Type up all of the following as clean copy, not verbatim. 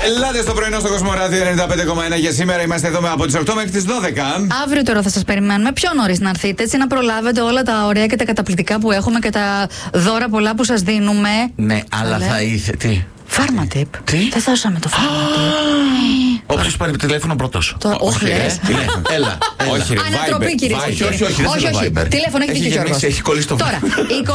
Ελάτε στο πρωινό στο Κοσμοράδιο 95,1 για σήμερα. Είμαστε εδώ από τις 8 μέχρι τις 12. Αύριο τώρα θα σας περιμένουμε πιο νωρίς να έρθετε, έτσι να προλάβετε όλα τα ωραία και τα καταπληκτικά που έχουμε και τα δώρα πολλά που σας δίνουμε. Ναι, αλλά θα ήθελε. Τι? Pharmatip. Τι? Δεν δώσαμε το Pharmatip. Όποιος πάρει τηλέφωνο πρώτος. Όχι, λες. Έλα. Όχι, ρε. Ανατροπή, κυρίες και κύριοι. Όχι. Τηλέφωνο έχει δίκιο ο Γιώργος. Έχει κολλήσει το Τώρα,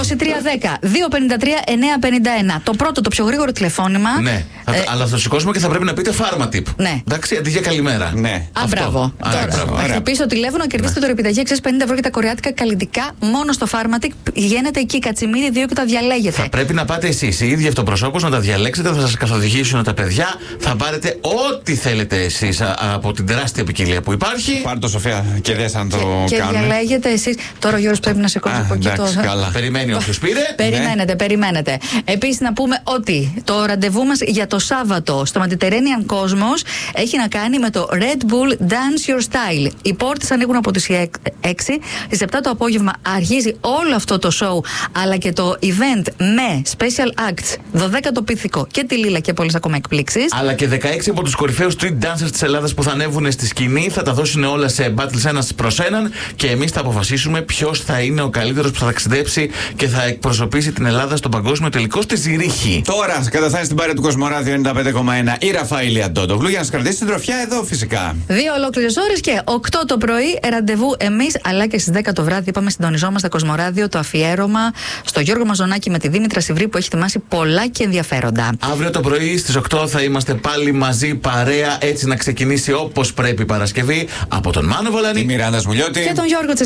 2310-253-951. Το πρώτο, το πιο γρήγορο τηλεφώνημα. Ναι, αλλά θα σηκώσουμε και θα πρέπει να πείτε Pharmatip. Ναι. Εντάξει, αντί για καλημέρα. Ναι. Μπράβο. Τώρα, θα χτυπήσει το τηλέφωνο και κερδίσετε το επιταγή αξίας 50 ευρώ για τα κορεάτικα καλλιτικά μόνο στο Pharmatip. Πηγαίνετε εκεί, Κατσιμίδη 2 και τα διαλέγετε. Θα πρέπει να πάτε εσείς, οι ίδιοι αυτοπροσώπους, να τα διαλέξετε, θα σας καθοδηγήσουν τα παιδιά. Θα πάρετε ό,τι θέλετε εσείς από την τεράστια ποικιλία που υπάρχει. Πάρτε το Σοφία και δες αν το Και κάνουν. διαλέγετε εσείς. Τώρα ο Γιώργος πρέπει να σηκώσει από εκεί το. Καλά. Περιμένει όποιος πήρε. Περιμένετε. Επίσης να πούμε ότι το ραντεβού μας για το Σάββατο στο Mediterranean Cosmos έχει να κάνει με το Red Bull Dance Your Style. Οι πόρτες ανοίγουν από τις 6. Στις 7 το απόγευμα αρχίζει όλο αυτό το show, αλλά και το event με special acts, 12ο πίθηκο και τη Λίλα και πολλές ακόμα εκπλήξεις. Αλλά και 16 από τους κορυφαίους street dancers της Ελλάδας που θα ανέβουν στη σκηνή, θα τα δώσουν όλα σε battles ένας προς έναν και εμείς θα αποφασίσουμε ποιος θα είναι ο καλύτερος που θα ταξιδέψει και θα εκπροσωπήσει την Ελλάδα στον παγκόσμιο τελικό στη Ζηρίχη. Τώρα καταφθάνει στην παρέα του Κοσμοράδιο 95,1 η Ραφαήλ Αντότογλου για να σας κρατήσει την τροφιά εδώ φυσικά. 2 ολόκληρες ώρες και 8 το πρωί ραντεβού εμείς, αλλά και στις 10 το βράδυ είπαμε συντονιζόμαστε Κοσμοράδιο, το αφιέρωμα στο Γιώργο Μαζονάκη με τη Δήμητρα Σιβρή που έχει ετοιμάσει πολλά και ενδιαφέροντα. Αύριο το πρωί στις 8 θα είμαστε πάλι μαζί παρέα, έτσι να ξεκινήσει όπως πρέπει η Παρασκευή από τον Μάνο Βολανή, Η Μιράντα Σμουλιώτη Και τον Γιώργο